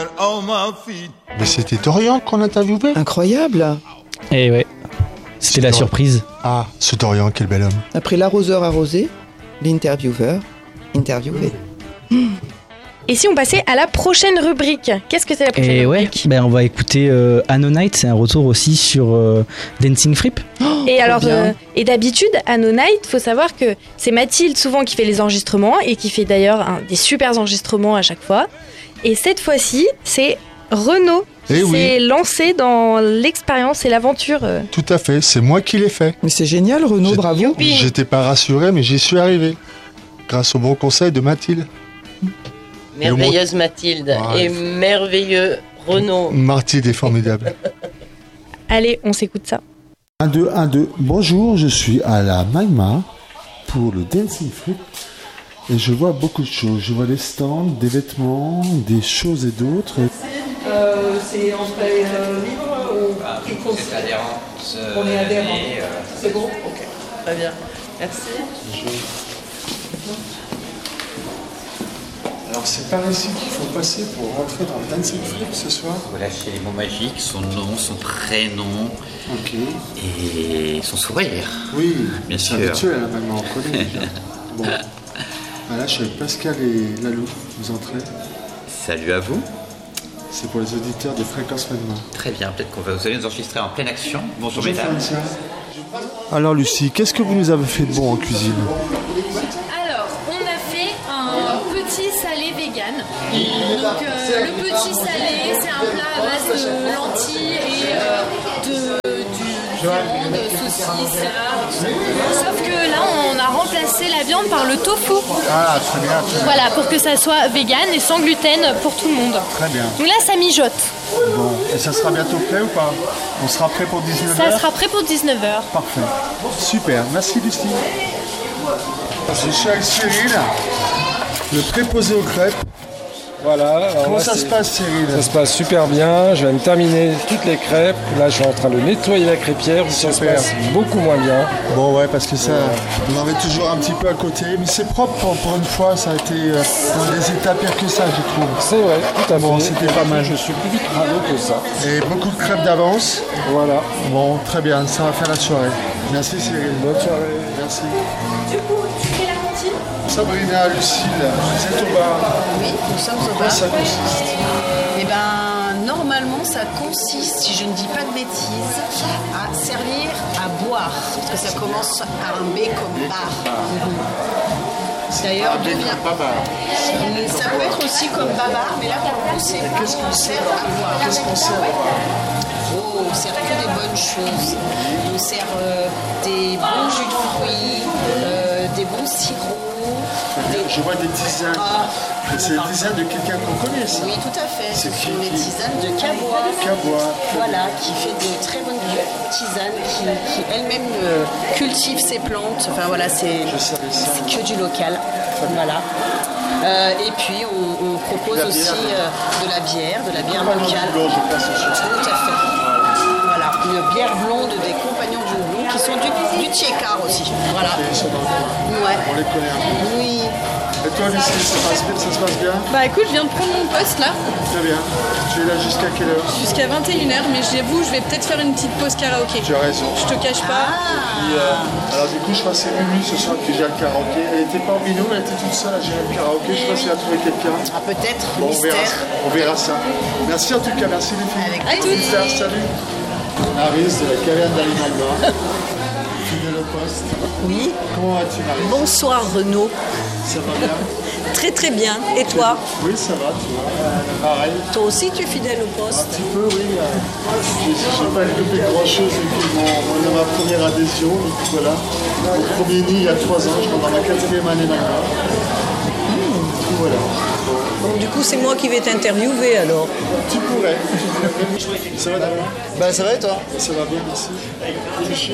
Mais c'était Dorian qu'on interviewait. Incroyable. Et ouais, c'était la surprise. Ah, ce Dorian, quel bel homme. Après l'arroseur arrosé, l'intervieweur interviewé. Et si on passait à la prochaine rubrique? Qu'est-ce que c'est la prochaine Et ouais, rubrique? on va écouter Anno Night, c'est un retour aussi sur Dancing Fripp. Et alors, bien. et d'habitude, à No Night, faut savoir que c'est Mathilde souvent qui fait les enregistrements et qui fait d'ailleurs des super enregistrements à chaque fois. Et cette fois-ci, c'est Renaud qui s'est lancé dans l'expérience et l'aventure. Tout à fait, c'est moi qui l'ai fait. Mais c'est génial, Renaud, bravo. J'étais pas rassuré, mais j'y suis arrivé. Grâce au bon conseil de Mathilde. Merveilleuse Mathilde et merveilleux Renaud. Mathilde est formidable. Allez, on s'écoute ça. 1, 2, 1, 2. Bonjour, je suis à la Maïma pour le Dancing Fripp et je vois beaucoup de choses. Je vois des stands, des vêtements, des choses et d'autres. C'est entrée libre ou prix constant? C'est adhérent. On est adhérent. C'est bon? Ok, très bien. Merci. Alors c'est par ici qu'il faut passer pour rentrer dans le Dancing Fripp ce soir. Voilà, chez les mots magiques, son nom, son prénom Ok. et son sourire. Oui, Bien c'est sûr. habituel, hein, maintenant on connaît déjà. Bon. Voilà, je suis avec Pascal et Lalou. Vous entrez. Salut à vous. C'est pour les auditeurs de Fréquence Magma. Très bien, peut-être qu'on va vous allez nous enregistrer en pleine action. Bonjour mesdames. Alors Lucie, qu'est-ce que vous nous avez fait de bon en cuisine? Alors, on a fait un petit salé vegan. Donc, le petit salé, c'est un plat à base de lentilles et du viande, saucisses, sauf que là, on a remplacé la viande par le tofu. Ah, très bien. Voilà, pour que ça soit vegan et sans gluten pour tout le monde. Très bien. Donc là, ça mijote. Bon, et ça sera bientôt prêt ou pas? On sera prêt pour 19h? Ça sera prêt pour 19h. Parfait. Super, merci Lucie. Je suis avec Cyril, le préposé aux crêpes. Voilà. Alors Comment là, ça se passe Cyril? Ça se passe super bien. Je viens de terminer toutes les crêpes. Là, je suis en train de nettoyer la crêpière. Ça se Super. passe beaucoup moins bien. Bon ouais, parce que ça, on en avait toujours un petit peu à côté, mais c'est propre pour une fois, ça a été dans des états pires que ça je trouve. C'est vrai, tout à fait. Bon, c'était pas mal. Je suis plus vite crado que ça. Et beaucoup de crêpes d'avance. Voilà. Bon, très bien, ça va faire la soirée. Merci Cyril. Bonne soirée. Merci. Du coup, tu fais la cantine? Sabrina, Lucille, vous êtes au bar. Oui, nous sommes au Quoi bar. ça consiste? Eh ben, normalement, ça consiste, si je ne dis pas de bêtises, à servir à boire. Parce que ça commence par un B comme bar. D'ailleurs, d'où vient... Ça peut être aussi comme babar, mais là, pour le coup, c'est Qu'est-ce qu'on sert sert à boire. Qu'est-ce qu'on sert au bar? Oh, on sert que des bonnes choses. On sert des bons jus de fruits, des bons sirops. Je vois des tisanes. Et c'est des tisanes de quelqu'un qu'on connaît, ça. Oui, tout à fait. Ce C'est sont qui les tisanes de Cabois. Cabois. Voilà, qui fait de très bonnes tisanes, qui elle-même cultive ses plantes. Enfin voilà, c'est que du local. Voilà. Et puis on propose aussi de la bière locale. Tout à fait. Voilà, une bière blonde des compagnons du houblon qui sont du Tiécar aussi. Voilà. Ouais. On les connaît un peu. Oui. Et toi, Lucie, ça se passe bien? Bah écoute, je viens de prendre mon poste là, Très bien. Tu es là jusqu'à quelle heure? jusqu'à 21h, mais j'avoue, je vais peut-être faire une petite pause karaoké. Tu as raison. Je te cache pas. Puis, alors du coup, je crois que c'est Mimi ce soir qui gère le karaoké. Elle était pas en binôme, elle était toute seule à gérer le karaoké. Je sais pas si elle a trouvé quelqu'un. Ah, peut-être, Bon, mystère. on verra ça. Merci en tout cas, merci les filles. Avec Super, salut. Maryse de la caverne d'Alimalba. Fidèle au poste. Oui. Comment vas-tu, Maryse? Bonsoir Renaud. Ça va bien? Très très bien. Et toi? Oui, ça va, tu vois. Pareil. Toi aussi tu es fidèle au Un poste? petit peu, oui. J'ai pas écouté grand-chose depuis ma première adhésion. Donc voilà. Au premier nid il y a 3 ans, je suis dans ma 4e année là-bas. Du coup, voilà. Bon, du coup c'est moi qui vais t'interviewer alors. Tu pourrais. Ça va d'abord? Bah ça va et toi? Ça va bien, merci. Tu es chier?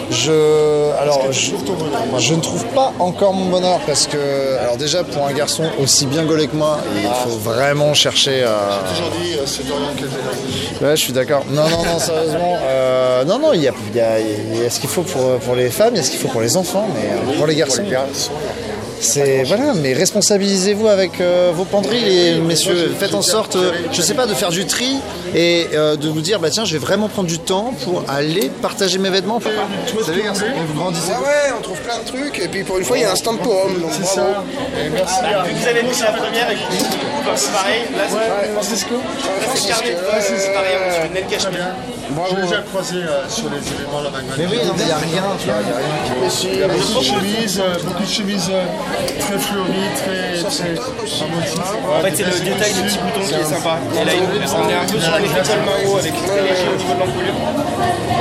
Je ne trouve pas encore mon bonheur parce que, alors déjà pour un garçon aussi bien gaulé que moi, il faut vraiment chercher à... J'ai toujours dit, c'est Dorian qui a fait la vie. Ouais, je suis d'accord. Non, sérieusement. Il y a ce qu'il faut pour les femmes, il y a ce qu'il faut pour les enfants, mais pour les garçons... Voilà, mais responsabilisez-vous avec vos penderies, les messieurs. Faites en sorte, je sais pas, de faire du tri et de vous dire, bah tiens, je vais vraiment prendre du temps pour aller partager mes vêtements. Vous savez, garçon, vous grandissez. Ouais, on trouve plein de trucs. Et puis pour une fois, il y a un stand pour hommes. C'est ça. Et merci. Vous avez vu, c'est la première et c'est pareil. Là, c'est Francisco. C'est pareil, sur une Nelka Schmidt. Je l'ai déjà croisé sur les événements là-bas. Mais oui, il n'y a rien, tu vois, il y a beaucoup de chemises très fleuries, très en fait, c'est le détail des petits boutons qui est sympa. Et là, on est un peu sur un effet col main haut avec très léger au niveau de l'encolure.